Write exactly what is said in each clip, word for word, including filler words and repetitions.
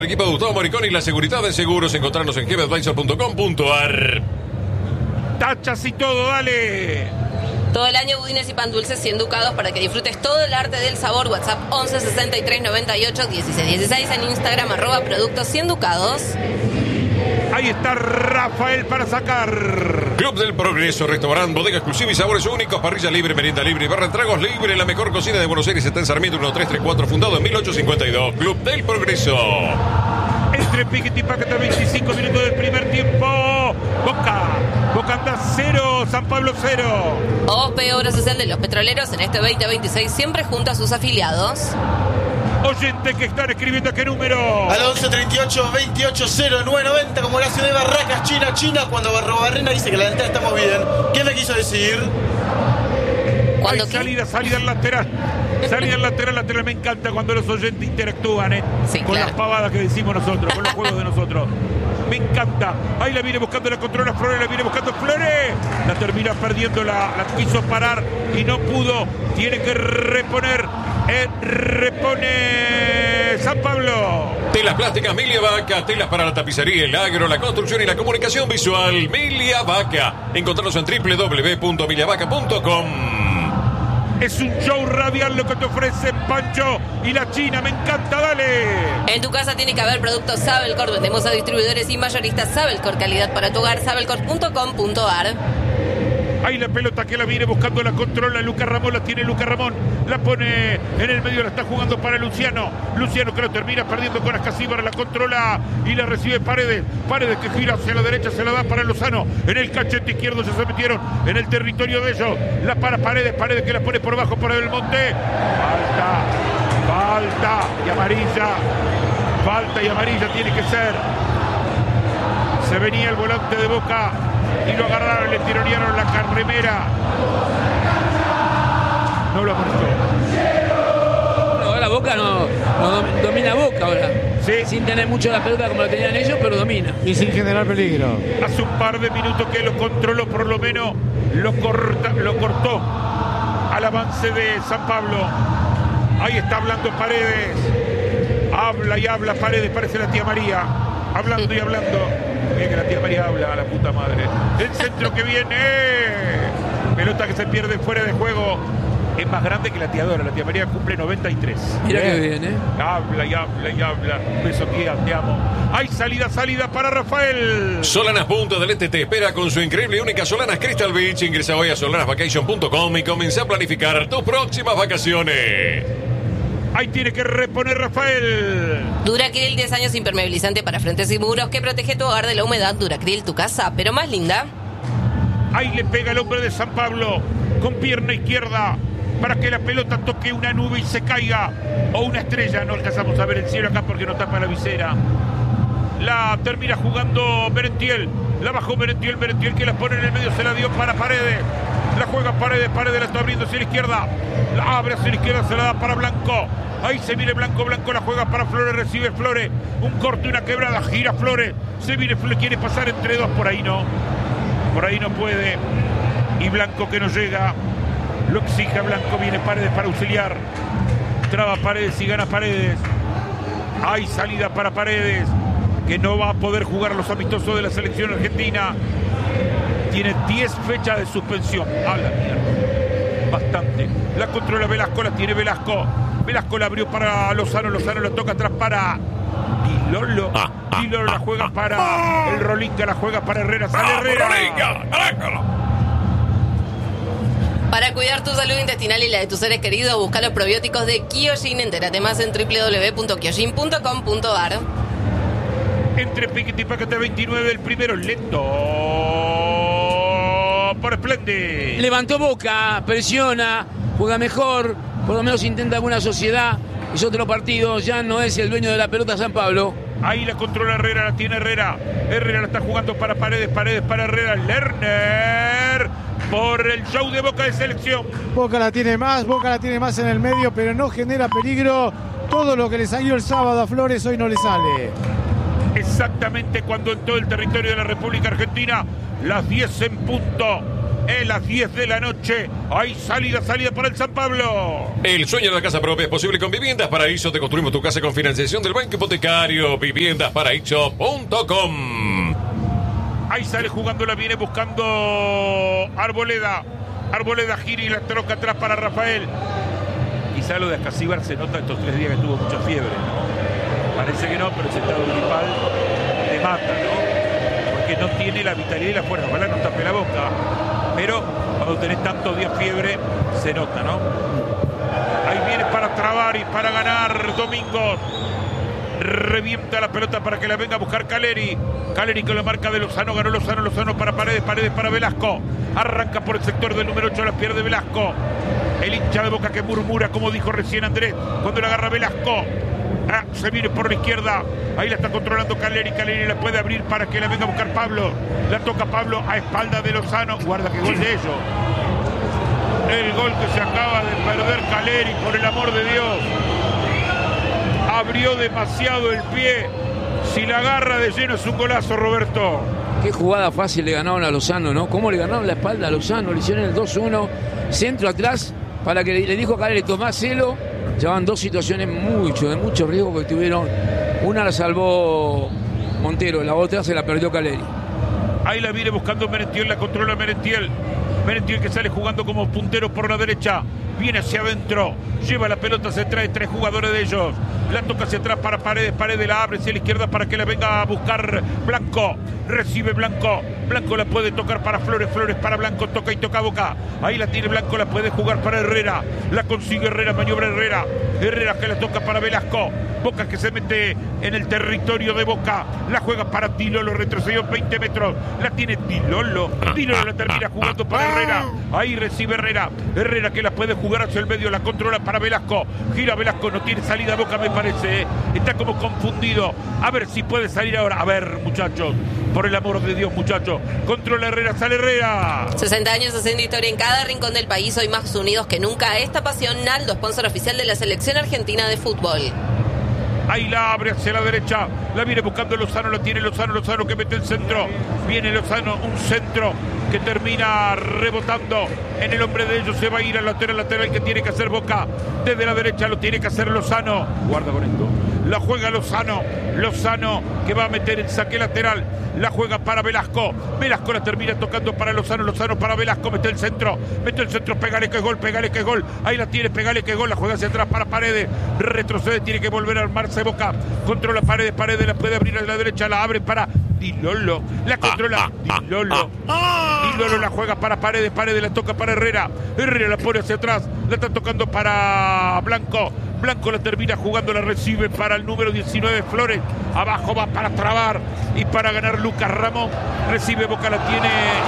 Equipo de Gustavo Moricón y la seguridad de seguros. Encontrarnos en jefe advisor punto com punto a r. Tachas y todo, dale. Todo el año budines y pan dulces cien ducados para que disfrutes todo el arte del sabor. WhatsApp once sesenta y tres noventa y ocho dieciséis dieciséis. En Instagram arroba productos cien ducados. Ahí está Rafael para sacar. Club del Progreso, restaurante, bodega exclusiva y sabores únicos, parrilla libre, merienda libre y barra de tragos libre. La mejor cocina de Buenos Aires está en Sarmiento uno tres tres cuatro, fundado en mil ochocientos cincuenta y dos. Club del Progreso. Entre Piquet y Paqueta, veinticinco minutos del primer tiempo. Boca. Boca anda cero, San Pablo cero. O P, Obra Social de los Petroleros, en este veinte veintiséis, siempre junto a sus afiliados. Oyentes que están escribiendo, ¿qué número? Al once treinta y ocho veintiocho cero nueve noventa, como la ciudad de Barracas, China, China. Cuando Barrobarrena dice que la delantera está muy bien, ¿qué me quiso decir? Hay salida, salida al lateral. Salida al lateral, lateral. Me encanta cuando los oyentes interactúan, ¿eh? Sí, con claro. las pavadas que decimos nosotros, con los juegos de nosotros. Me encanta. Ahí la viene buscando, la controla Flores, la viene buscando Flores. La termina perdiendo, la, la quiso parar y no pudo. Tiene que reponer. Eh, repone San Pablo. Telas plásticas Milia Vaca, telas para la tapicería, el agro, la construcción y la comunicación visual. Milia Vaca. Encontrarnos en doble u doble u doble u punto milia vaca punto com. Es un show radial lo que te ofrece Pancho y la China. Me encanta, dale. En tu casa tiene que haber productos Sabelcor. Vendemos a distribuidores y mayoristas Sabelcor. Calidad para tu hogar. sabelcor punto com punto a r. Ahí la pelota que la viene buscando, la controla Lucas Ramón, la tiene Lucas Ramón, la pone en el medio, la está jugando para Luciano. Luciano que lo termina perdiendo con Ascasíbar, la controla y la recibe Paredes. Paredes que gira hacia la derecha, se la da para Lozano. En el cachete izquierdo ya se metieron en el territorio de ellos. La para Paredes, Paredes que la pone por abajo para Belmonte. Falta, falta y amarilla. Falta y amarilla tiene que ser. Se venía el volante de Boca y lo agarraron, le tironearon la carremera. No lo amonestó. No, ahora Boca no, no domina Boca ahora. Sí. Sin tener mucho la pelota como la tenían ellos, pero domina. Y sin generar peligro. Hace un par de minutos que lo controló, por lo menos lo, corta, lo cortó al avance de San Pablo. Ahí está hablando Paredes. Habla y habla Paredes, parece la tía María. Hablando y hablando. Mira que la tía María habla, a la puta madre. El centro que viene. Pelota que se pierde fuera de juego. Es más grande que la tía Dora. La tía María cumple noventa y tres. Mira que bien, ¿eh? Habla y habla y habla. Un beso, tía, te amo. Hay salida, salida para Rafael. Solanas Punta del Este te espera con su increíble y única Solanas Crystal Beach. Ingresa hoy a solanas vacation punto com y comienza a planificar tus próximas vacaciones. Ahí tiene que reponer Rafael. Duracril, diez años impermeabilizante para frentes y muros que protege tu hogar de la humedad. Duracril, tu casa, pero más linda. Ahí le pega el hombre de San Pablo con pierna izquierda para que la pelota toque una nube y se caiga. O una estrella, no alcanzamos a ver el cielo acá porque no tapa la visera. La termina jugando Merentiel. La bajó Merentiel, Merentiel que la pone en el medio, se la dio para Paredes. La juega Paredes, Paredes la está abriendo hacia la izquierda. La abre hacia la izquierda, se la da para Blanco. Ahí se viene Blanco, Blanco la juega para Flores, recibe Flores. Un corte, una quebrada, gira Flores. Se viene Flores, quiere pasar entre dos, por ahí no. Por ahí no puede. Y Blanco que no llega. Lo exige Blanco, viene Paredes para auxiliar. Traba Paredes y gana Paredes. Hay salida para Paredes, que no va a poder jugar los amistosos de la selección argentina. Tiene diez fechas de suspensión. A la mierda. Bastante. La controla Velasco, la tiene Velasco. Velasco la abrió para Lozano. Lozano lo toca atrás para Di Lolo. Ah, ah, Di Lolo ah, la juega ah, para ah. el Rolinga, la juega para Herrera. Sale Herrera. Para cuidar tu salud intestinal y la de tus seres queridos, busca los probióticos de Kyojin. Entérate más en doble u doble u doble u punto kyojin punto com punto a r. Entre Piquete y Paquete veintinueve, el primero lento por Splendid. Levantó Boca, presiona, juega mejor, por lo menos intenta alguna sociedad. Es otro partido, ya no es el dueño de la pelota San Pablo. Ahí la controla Herrera, la tiene Herrera. Herrera la está jugando para Paredes, Paredes para Herrera. Lerner por el show de Boca de selección. Boca la tiene más, Boca la tiene más en el medio, pero no genera peligro. Todo lo que le salió el sábado a Flores hoy no le sale. Exactamente cuando en todo el territorio de la República Argentina, las diez en punto. En las diez de la noche hay salida, salida para el San Pablo. El sueño de la casa propia es posible con Viviendas Paraíso. Te construimos tu casa con financiación del Banco Hipotecario. viviendas paraíso punto com. Ahí sale jugando, la viene buscando Arboleda. Arboleda gira y la troca atrás para Rafael. Quizá lo de Acasíbar se nota estos tres días que tuvo mucha fiebre, ¿no? Parece que no, pero ese estado gripal le mata, ¿no? Porque no tiene la vitalidad y la fuerza. Ojalá no tape la boca. Pero cuando tenés tantos días fiebre, se nota, ¿no? Ahí viene para trabar y para ganar Domingos. Revienta la pelota para que la venga a buscar Caleri. Caleri con la marca de Lozano. Ganó Lozano, Lozano para Paredes, Paredes para Velasco. Arranca por el sector del número ocho, la pierde Velasco. El hincha de Boca que murmura, como dijo recién Andrés, cuando la agarra Velasco. Ah, se viene por la izquierda. Ahí la está controlando Caleri. Caleri la puede abrir para que la venga a buscar Pablo. La toca Pablo a espalda de Lozano. Guarda que gol de ellos. El gol que se acaba de perder Caleri, por el amor de Dios. Abrió demasiado el pie. Si la agarra de lleno es un golazo, Roberto. Qué jugada fácil le ganaron a Lozano, ¿no? ¿Cómo le ganaron la espalda a Lozano? Le hicieron el dos uno, centro atrás, para que le, le dijo a Caleri, tomáselo. Llevaban dos situaciones mucho, de mucho riesgo que tuvieron. Una la salvó Montero, la otra se la perdió Caleri. Ahí la viene buscando Merentiel, la controla Merentiel. Merentiel que sale jugando como puntero por la derecha. Viene hacia adentro, lleva la pelota, se trae tres jugadores de ellos. La toca hacia atrás para Paredes, Paredes la abre hacia la izquierda para que la venga a buscar Blanco. Recibe Blanco, Blanco la puede tocar para Flores, Flores para Blanco, toca y toca Boca. Ahí la tiene Blanco, la puede jugar para Herrera. La consigue Herrera, maniobra Herrera. Herrera que la toca para Velasco. Boca que se mete en el territorio de Boca. La juega para Tilolo, retrocedió veinte metros. La tiene Tilolo. Tilolo la termina jugando para Herrera. Ahí recibe Herrera. Herrera que la puede jugar hacia el medio, la controla para Velasco. Gira Velasco, no tiene salida Boca, me parece. ¿eh? Está como confundido. A ver si puede salir ahora. A ver, muchachos. Por el amor de Dios, muchachos. Controla Herrera, sale Herrera. sesenta años haciendo historia en cada rincón del país. Hoy más unidos que nunca. Esta pasión, Naldo, sponsor oficial de la selección argentina de fútbol. Ahí la abre hacia la derecha. La viene buscando Lozano. La tiene Lozano. Lozano que mete el centro. Viene Lozano. Un centro que termina rebotando en el hombre de ellos. Se va a ir al lateral. Lateral que tiene que hacer Boca. Desde la derecha lo tiene que hacer Lozano. Guarda con esto. La juega Lozano. Lozano que va a meter el saque lateral. La juega para Velasco. Velasco la termina tocando para Lozano. Lozano para Velasco. Mete el centro. Mete el centro. Pégale que es gol. Pégale que es gol. Ahí la tiene. Pégale que es gol. La juega hacia atrás para Paredes. Retrocede. Tiene que volver a armarse Boca. Controla Paredes. Paredes la puede abrir a la derecha. La abre para Tilolo. La controla Tilolo. Tilolo la juega para Paredes. Paredes la toca para Herrera. Herrera la pone hacia atrás. La está tocando para Blanco. Blanco la termina jugando, la recibe para el número diecinueve, Flores. Abajo va para trabar y para ganar Lucas Ramón. Recibe Boca, la tiene.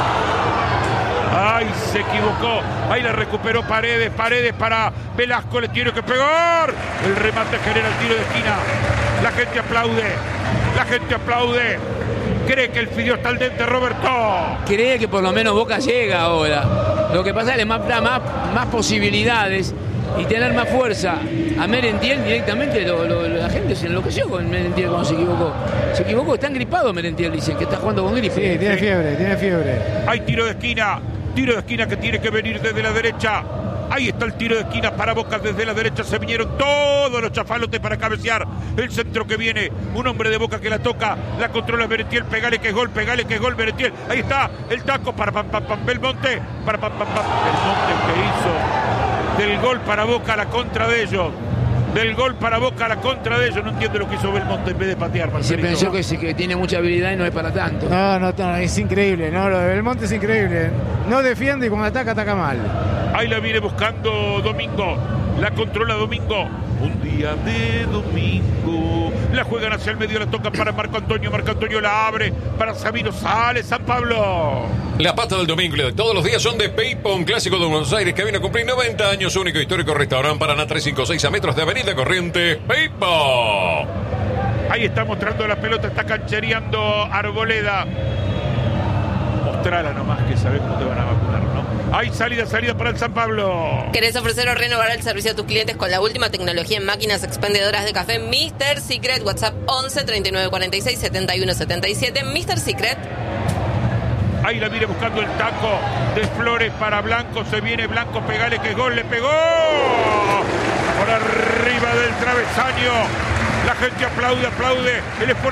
¡Ay, se equivocó! Ahí la recuperó Paredes. Paredes para Velasco, le tiene que pegar. El remate genera el tiro de esquina. La gente aplaude. La gente aplaude. Cree que el Fideo está al dente, Roberto. Cree que por lo menos Boca llega ahora. Lo que pasa es que le da más, más posibilidades y tener más fuerza a Merentiel directamente. Lo, lo, la gente se enloqueció con Merentiel cuando se equivocó. Se equivocó, está engripado Merentiel, dicen que está jugando con gripe. Sí, tiene fiebre, tiene fiebre. Hay tiro de esquina, tiro de esquina que tiene que venir desde la derecha. Ahí está el tiro de esquina para Boca desde la derecha. Se vinieron todos los chafalotes para cabecear. El centro que viene. Un hombre de Boca que la toca. La controla Merentiel. Pegale que es gol. Pegale que es gol Merentiel. Ahí está el taco para pam, pam, pam, Belmonte. Para pam, pam, pam. Belmonte que hizo del gol para Boca la contra de ellos. Del gol para Boca la contra de ellos. No entiendo lo que hizo Belmonte en vez de patear. Se pensó que, sí, que tiene mucha habilidad y no es para tanto. No, no, no, es increíble. No, lo de Belmonte es increíble. No defiende y cuando ataca, ataca mal. Ahí la viene buscando Domingo. La controla Domingo. Un día de domingo. La juegan hacia el medio, la tocan para Marco Antonio. Marco Antonio la abre para Sabino. Sale San Pablo. La pata del domingo de todos los días son de Peipo, un clásico de Buenos Aires que viene a cumplir noventa años. Único histórico restaurante Paraná trescientos cincuenta y seis a metros de Avenida Corrientes. Peipo. Ahí está mostrando la pelota. Está canchereando Arboleda. Mostrala nomás que sabés cómo te van a vacunar, ¿no? Hay salida, salida para el San Pablo. ¿Querés ofrecer o renovar el servicio a tus clientes con la última tecnología en máquinas expendedoras de café? mister Secret, WhatsApp once, treinta y nueve cuarenta y seis, setenta y uno setenta y siete. mister Secret. Ahí la viene buscando el taco de Flores para Blanco. Se viene Blanco, pegale que gol, le pegó. Por arriba del travesaño. La gente aplaude, aplaude. El esfuerzo